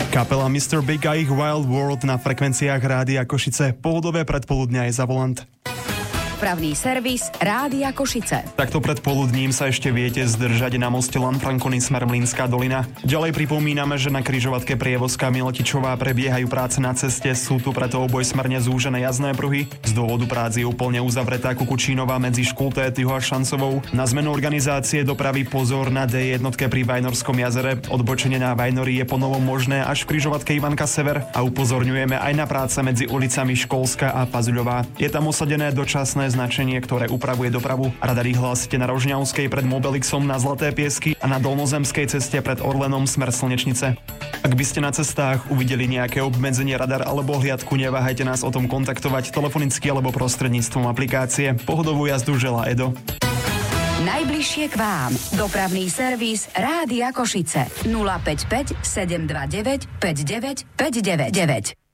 Kapela Mr. Big a ich Wild World na frekvenciách Rádia Košice. Pohodové predpoludnia je za volant. Dopravný servis Rádia Košice. Takto pred poludním sa ešte viete zdržať na moste Lanfranconi smer Mlynská dolina. Ďalej pripomíname, že na križovatke Prievozka Miletičová prebiehajú práce na ceste, sú tu preto obojsmerne zúžené jazdné pruhy. Z dôvodu prác je úplne uzavretá Kukučínová medzi Škultétyho a Šancovou. Na zmenu organizácie dopravy pozor na D1 pri Vajnorskom jazere. Odbočenie na Vajnory je ponovom možné až v križovatke Ivanka Sever a upozorňujeme aj na práce medzi ulicami Školská a Pazuľová. Je tam usadené dočasné značenie, ktoré upravuje dopravu. Rada hlásite na Rožňavskej pred Mobilixom na Zlaté Piesky a na Dolnozemskej ceste pred Orlenom smer Slnečnice. Ak by ste na cestách uvideli nejaké obmedzenie, radar alebo hliadku, neváhajte nás o tom kontaktovať telefonicky alebo prostredníctvom aplikácie. Pohodovú jazdu želá Edo. Najbližšie k vám. Dopravný servis Rádia Košice 055 729 59 599.